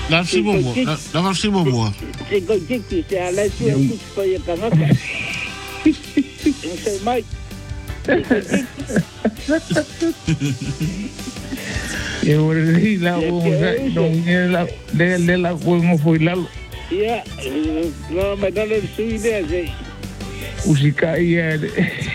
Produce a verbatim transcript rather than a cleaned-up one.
La simo mo, la simo mo. Se conjecti se ala su kuch pa ya kanaka. Sai mai. Eu ri la o non la le le la ko mo foi la. Ya, no me dale su idea, sí. Usika ia